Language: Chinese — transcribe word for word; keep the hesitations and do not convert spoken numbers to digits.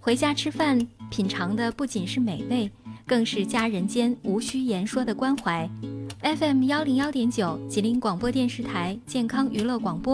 回家吃饭，品尝的不仅是美味，更是家人间无需言说的关怀。F M 幺零幺点九，吉林广播电视台健康娱乐广播。